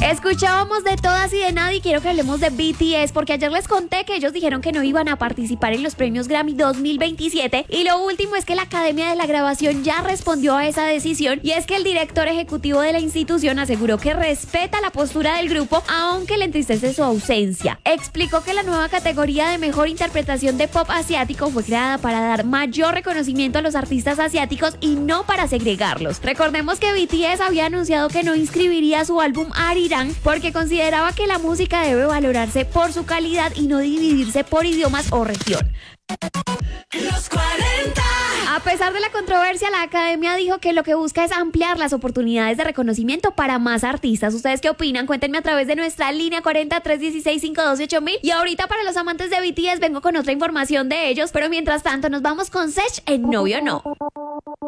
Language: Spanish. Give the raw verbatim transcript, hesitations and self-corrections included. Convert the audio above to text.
Escuchábamos de todas y de nada y quiero que hablemos de B T S porque ayer les conté que ellos dijeron que no iban a participar en los premios Grammy dos mil veintisiete y lo último es que la Academia de la Grabación ya respondió a esa decisión y es que el director ejecutivo de la institución aseguró que respeta la postura del grupo aunque le entristece su ausencia. Explicó que la nueva categoría de mejor interpretación de pop asiático fue creada para dar mayor reconocimiento a los artistas asiáticos y no para segregarlos. Recordemos que B T S había anunciado que no inscribiría su álbum Arirang porque consideraba que la música debe valorarse por su calidad y no dividirse por idiomas o región. Los cuarenta. A pesar de la controversia, la Academia dijo que lo que busca es ampliar las oportunidades de reconocimiento para más artistas. ¿Ustedes qué opinan? Cuéntenme a través de nuestra línea cuarenta, trescientos dieciséis, quinientos doce, ocho mil. Y ahorita para los amantes de B T S vengo con otra información de ellos, pero mientras tanto nos vamos con Sech en Novio No.